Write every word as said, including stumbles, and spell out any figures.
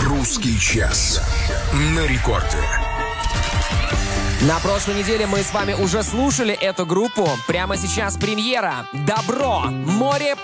Русский час на рекорде. На прошлой неделе мы с вами уже слушали эту группу. Прямо сейчас премьера. Добро. Море